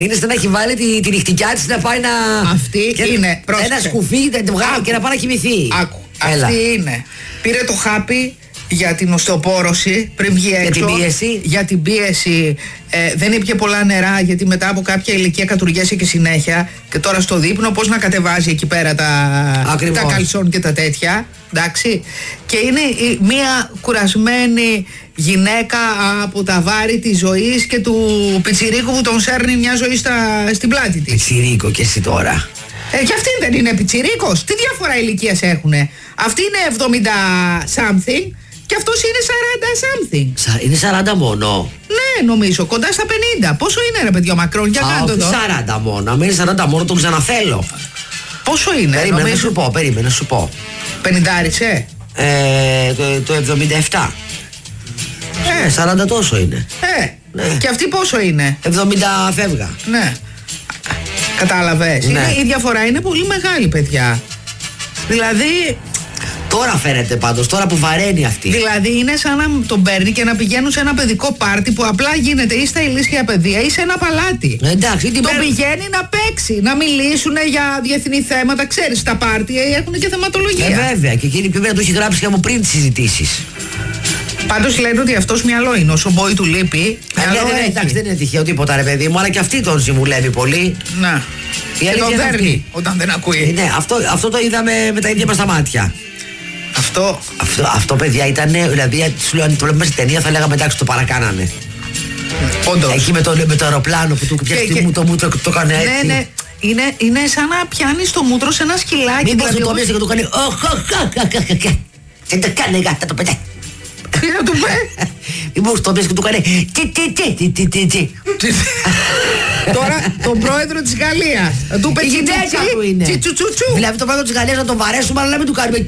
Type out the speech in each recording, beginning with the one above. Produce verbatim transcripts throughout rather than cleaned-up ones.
Είναι σαν να έχει βάλει τη, τη νυχτικιά της να πάει να. Αυτή και είναι. Ένα σκουφί και να πάει να κοιμηθεί. Άκου. Έλα. Αυτή είναι. Πήρε το χάπι για την οστεοπόρωση πριν βγει έξω. Για την πίεση. Για την πίεση. Ε, δεν ήπια πολλά νερά γιατί μετά από κάποια ηλικία κατουργέσαι και συνέχεια. Και τώρα στο δείπνο πώς να κατεβάζει εκεί πέρα τα, τα καλσόν και τα τέτοια. Εντάξει. Και είναι η, μία κουρασμένη γυναίκα από τα βάρη της ζωής και του πιτσιρίκου που τον σέρνει μια ζωή στα, στην πλάτη της. Πιτσιρίκο και εσύ τώρα. Ε, και αυτή δεν είναι πιτσιρίκος. Τι διαφορά ηλικίας έχουνε. Αυτή είναι εβδομήντα something και αυτός είναι σαράντα something. Σα, είναι σαράντα μόνο. Ναι, νομίζω, κοντά στα πενήντα. Πόσο είναι ρε παιδιά Μακρόν, για κάτω εδώ. σαράντα μόνο. Αν είναι σαράντα μόνο, τον ξαναθέλω. Πόσο είναι, περίμενε νομίζω... να σου πω, περίμενε να σου πω. πενηντάρισε. Ε, το, το εβδομήντα επτά. Ε, σαράντα τόσο είναι. Ε, ναι. Και αυτή πόσο είναι. εβδομήντα φεύγα. Ναι. Κατάλαβες. Ναι. Είναι, η διαφορά είναι πολύ μεγάλη, παιδιά. Δηλαδή. Τώρα φαίνεται πάντως, τώρα που βαραίνει αυτή. Δηλαδή είναι σαν να τον παίρνει και να πηγαίνουν σε ένα παιδικό πάρτι που απλά γίνεται ή στα ηλίσια παιδεία ή σε ένα παλάτι. Εντάξει, τον παίρνει... πηγαίνει να παίξει, να μιλήσουν για διεθνή θέματα. Ξέρεις, τα πάρτι έχουν και θεματολογία. Ε, βέβαια, και εκείνη πρέπει να το έχει γράψει και από πριν τις συζητήσεις. Πάντως λένε ότι αυτός μυαλό είναι. Όσο μπορεί του λείπει. Ε, ναι, ναι, ναι, εντάξει, δεν είναι τυχαίο τίποτα, ρε παιδί μου, αλλά και αυτή τον συμβουλεύει πολύ. Να. Και τον δέρνει όταν δεν ακούει. Ε, ναι, αυτό, αυτό το είδαμε με τα ίδια μας τα μάτια. Αυτό. Αυτό, αυτό παιδιά ήταν. Δηλαδή, σου λέω, αν το βλέπουμε στην ταινία θα λέγαμε εντάξει, το παρακάνανε. Όντως. Εκεί με το, με το αεροπλάνο που του πιάσει μου το μούτρο και το έκανε έτσι. Ναι, ναι. Είναι, είναι σαν να πιάνει το μούτρο σε ένα σκυλάκι. Μήπως δηλαδή, το πιάσει και το κάνει. Δεν το κάνει, γάτα το πετάει. Τι να του πει. Μήπως το πιάσει και του κάνει. Τώρα τον πρόεδρο της Γαλλίας. Του πει τσι τσουτσουτσου. Δηλαδή το πρόεδρο της Γαλλίας να τον βαρέσουμε, αλλά λέμε του κάνουμε.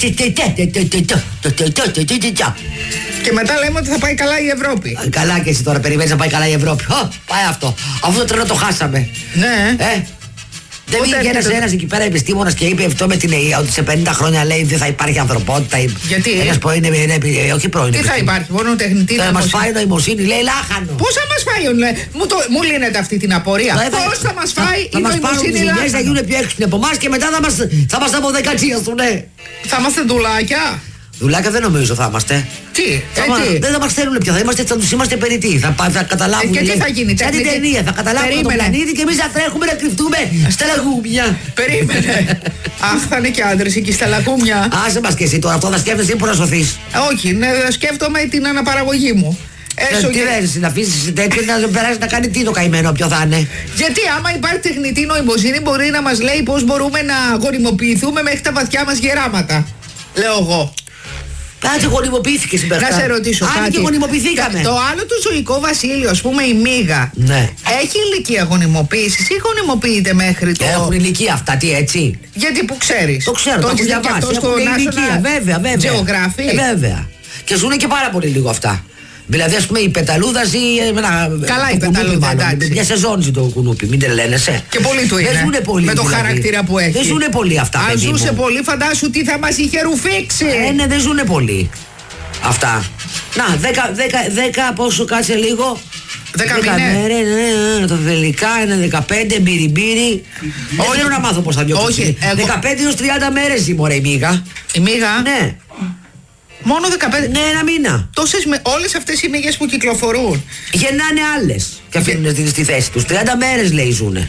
Και μετά λέμε ότι θα πάει καλά η Ευρώπη. Καλά και εσύ τώρα περιμένεις να πάει καλά η Ευρώπη. Πάει αυτό. Αυτό το τρένο το χάσαμε. Ναι. Δεν βγήκε ένας ένας εκεί πέρα επιστήμονας και είπε αυτό με την ΕΕ ότι σε πενήντα χρόνια λέει δεν θα υπάρχει ανθρωπότητα. Γιατί? Ένας πρώην, όχι πρώην. Τι θα υπάρχει, μόνο τεχνητή νοημοσύνη. Θα μας φάει νοημοσύνη, λέει λάχανο. Πώς θα μας φάει, μου, το, μου λύνεται αυτή την απορία. Πώς θα μας φάει η νοημοσύνη λάχανο. Θα γίνουν πιο έξυπνοι από εμάς και μετά θα μας, θα μας αποδεκατσίαστουνε. Θα είμαστε ντουλάκια. Δουλάκια δεν νομίζω θα είμαστε. Τι, θα μα, δεν θα μας θέλουν πια, θα είμαστε, θα τους είμαστε περιττοί. Θα, θα καταλάβουμε. Ε, και τι θα γίνει, σαν την ταινία, θα καταλάβουμε τον πλανήτη και εμείς θα τρέχουμε να κρυφτούμε στα λαγούμια. Περίμενε. Αχ, θα είναι και άντρες εκεί στα λαγούμια. Άσε μας και εσύ τώρα, αυτό θα σκέφτεσαι που να σωθείς. Όχι, ναι, σκέφτομαι την αναπαραγωγή μου. Έσο τι και... να αφήσεις τέτοιο να περάσει να κάνει τι το καημένο, ποιο θα είναι. Γιατί άμα υπάρχει τεχνητή νοημοσύνη μπορεί να μας λέει πώς μπορούμε να γονιμοποιηθούμε μέχρι τα βαθιά μας γεράματα. Λέω εγώ. Κάτι γονιμοποιήθηκε στην Να σε ρωτήσω κάτι. κάτι. Και γονιμοποιηθήκαμε. Το άλλο το ζωικό βασίλειο, ας πούμε η μύγα. Ναι. Έχει ηλικία γονιμοποίησης ή γονιμοποιείται μέχρι το. Έχουν ηλικία αυτά, τι έτσι. Γιατί που ξέρεις. Το ξέρω, το έχω διαβάσει. Έχουν ηλικία, βέβαια, βέβαια. Geography. Ε, βέβαια. Και ζουν και πάρα πολύ λίγο αυτά. Δηλαδή, ας πούμε, η πεταλούδα ζει. Ένα, καλά, η πεταλούδα. Εντάξει. Μια σεζόν ζει το κουνούπι, μην τρελαίνεσαι. Και πολύ του είναι. Δεν ζουνε πολύ. Με το δηλαδή. χαρακτήρα που έχει. Δεν ζουνε πολύ αυτά. Αν ζούσε μου. πολύ, φαντάσου τι θα μας είχε ρουφήξει. Ε, ναι, δεν ζουνε πολύ. Αυτά. Να, δέκα, δέκα, δέκα πόσο κάτσε λίγο. Δέκα μήνες. Ναι, το τελικά είναι δεκαπέντε μπυριμπύρι. Δεν θέλω να μάθω πώς θα διώξω. Όχι. δεκαπέντε έως τριάντα μέρες η μωρέ η μύγα. Η μύγα. Ναι. Μόνο δεκαπέντε. Ναι, ένα μήνα. Τόσες με όλες αυτές οι μύγες που κυκλοφορούν. Γεννάνε άλλες και αφήνουν στη, στη θέση τους. τριάντα μέρες λέει ζουνε.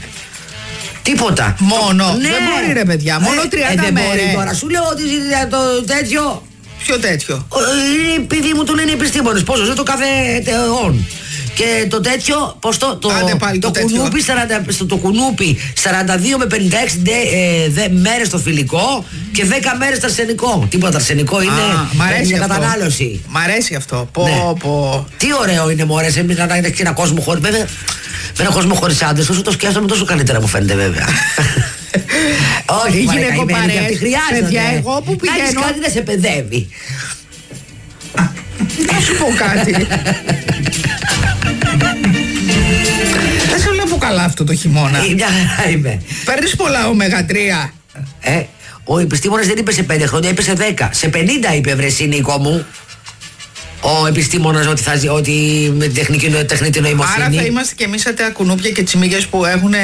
Τίποτα. Μόνο. Ναι. Δεν μπορεί ρε παιδιά. Μόνο τριάντα ε, μέρες. Μπορεί τώρα. Σου λέω ότι το τέτοιο. Ποιο τέτοιο. Είναι επειδή μου το λένε οι επιστήμονες. Πόσο ζει το κάθε αιών. Και το τέτοιο, πώς το, το, πάλι, το, το, κουνούπι, σαράντα, στο, το κουνούπι σαράντα δύο με πενήντα έξι δε, ε, δε, μέρες στο φιλικό και δέκα μέρες στο αρσενικό. Τίποτα αρσενικό είναι για κατανάλωση. Μ' αρέσει αυτό. Πω, ναι. πω. Τι ωραίο είναι μωρέ, σε μην να έχει ένα κόσμο χωρίς, βέβαια, με ένα κόσμο χωρίς άντρες, όσο το σκέφτομαι τόσο καλύτερα μου φαίνεται βέβαια. Όχι, οι γυναικοπαρές, παιδιά, εγώ που πηγαίνω. Να έχεις κάτι να σε παιδεύει. Να σου πω κάτι. Δεν σε βλέπω καλά αυτό το χειμώνα. Μια χαρά είμαι. Παίρνεις πολλά ωμέγα τρία. Ε, ο επιστήμονας δεν είπε σε πέντε χρόνια, είπε σε δέκα. Σε πενήντα είπε βρε εσύ Νίκο μου. ο επιστήμονας ότι, θα, ότι με την τεχνική, τεχνητή νοημοσύνη. Άρα θα είμαστε και εμείς σαν τα κουνούπια και τις μύγες που έχουν